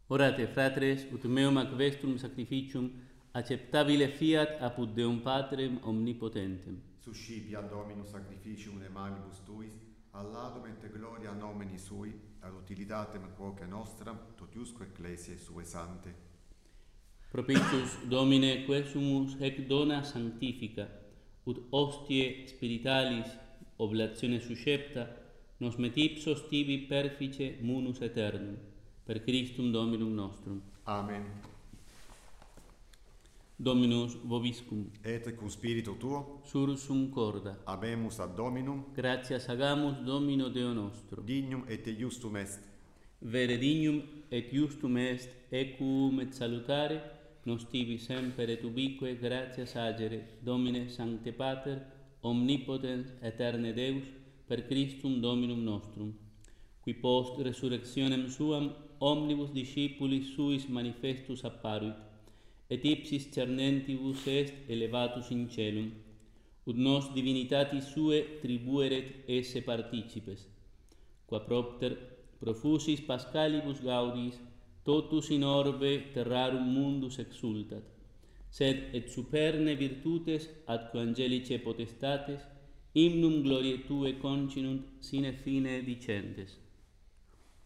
Orate, fratres, ut meum ac vestrum sacrificium acceptabile fiat apud Deum Patrem omnipotentem. Suscipia Dominus sacrificium de manibus tuis, alladum et gloria nomini sui, ad utilitatem quoque nostra, totiusque ecclesiae sue sante. Propitius Domine quesumus hec dona sanctifica, ut hostie spiritualis oblatione suscepta, nos met ipsos tibi perfice munus aeternum, per Christum Dominum nostrum. Amen. Dominus vobiscum. Et cum spiritu tuo, Sursum corda. habemus ad Dominum, Gratias agamus Domino Deo nostro. dignum et iustum est. Vere dignum et justum est, equum et salutare, nos tibi semper et ubique gratias agere, Domine Sancte Pater, omnipotens aeterne Deus, per Christum Dominum nostrum, qui post resurrectionem suam omnibus discipulis suis manifestus apparuit, et ipsis cernentibus est elevatus in celum, ut nos divinitatis sue tribueret esse participes, qua propter profusis Paschalibus gaudis, totus in orbe terrarum mundus exultat, sed et superne virtutes atque angelice potestates, hymnum gloriae Tue continunt sine fine dicentes.